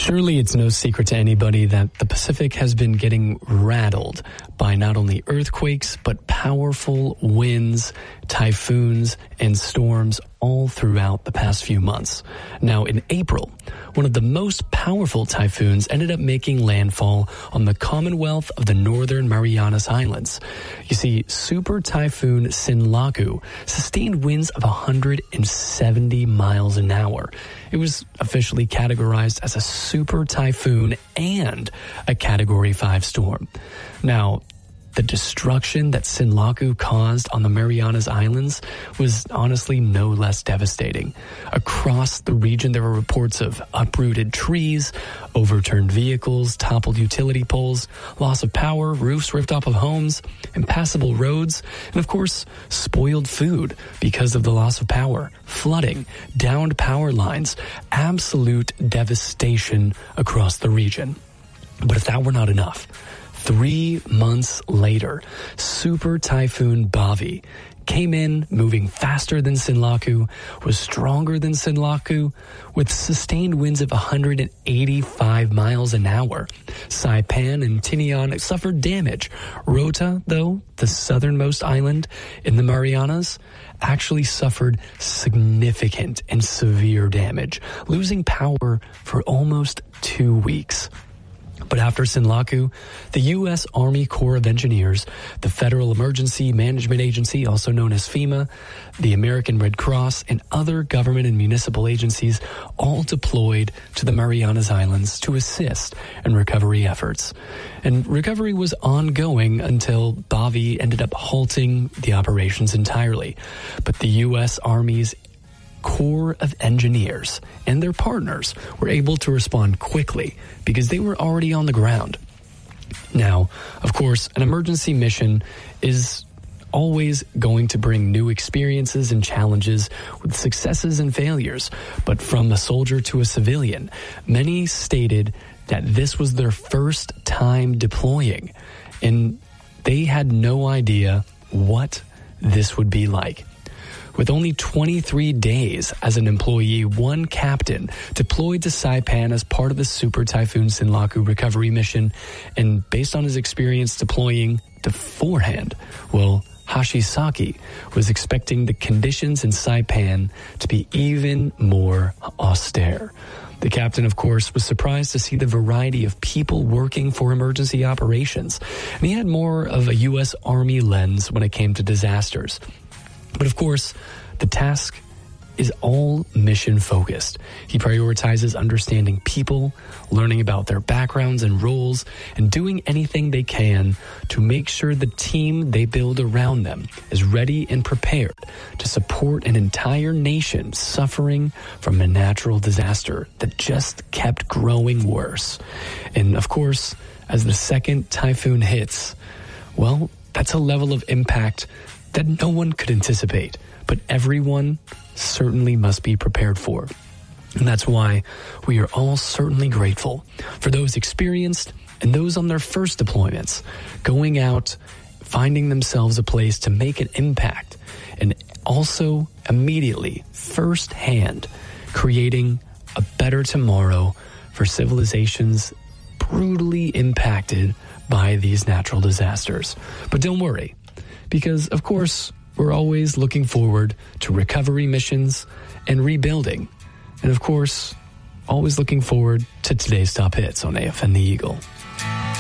Surely it's no secret to anybody that the Pacific has been getting rattled by not only earthquakes, but powerful winds, typhoons, and storms all throughout the past few months. Now, in April, one of the most powerful typhoons ended up making landfall on the Commonwealth of the Northern Marianas Islands. You see, Super Typhoon Sinlaku sustained winds of 170 miles an hour. It was officially categorized as a super typhoon and a Category 5 storm. Now, the destruction that Sinlaku caused on the Marianas Islands was honestly no less devastating. Across the region, there were reports of uprooted trees, overturned vehicles, toppled utility poles, loss of power, roofs ripped off of homes, impassable roads, and of course, spoiled food because of the loss of power, flooding, downed power lines, absolute devastation across the region. But if that were not enough, 3 months later, Super Typhoon Bavi came in moving faster than Sinlaku, was stronger than Sinlaku, with sustained winds of 185 miles an hour. Saipan and Tinian suffered damage. Rota, though, the southernmost island in the Marianas, actually suffered significant and severe damage, losing power for almost 2 weeks. But after Sinlaku, the U.S. Army Corps of Engineers, the Federal Emergency Management Agency, also known as FEMA, the American Red Cross, and other government and municipal agencies all deployed to the Marianas Islands to assist in recovery efforts. And recovery was ongoing until Bavi ended up halting the operations entirely. But the U.S. Army's Corps of Engineers and their partners were able to respond quickly because they were already on the ground. Now, of course, an emergency mission is always going to bring new experiences and challenges with successes and failures. But from a soldier to a civilian, many stated that this was their first time deploying, and they had no idea what this would be like. With only 23 days as an employee, one captain deployed to Saipan as part of the Super Typhoon Sinlaku recovery mission. And based on his experience deploying beforehand, well, Hashisaki was expecting the conditions in Saipan to be even more austere. The captain, of course, was surprised to see the variety of people working for emergency operations. And he had more of a U.S. Army lens when it came to disasters. But of course, the task is all mission-focused. He prioritizes understanding people, learning about their backgrounds and roles, and doing anything they can to make sure the team they build around them is ready and prepared to support an entire nation suffering from a natural disaster that just kept growing worse. And of course, as the second typhoon hits, well, that's a level of impact that no one could anticipate, but everyone certainly must be prepared for. And that's why we are all certainly grateful for those experienced and those on their first deployments, going out, finding themselves a place to make an impact, and also immediately, firsthand, creating a better tomorrow for civilizations brutally impacted by these natural disasters. But don't worry, because, of course, we're always looking forward to recovery missions and rebuilding. And, of course, always looking forward to today's top hits on AFN The Eagle.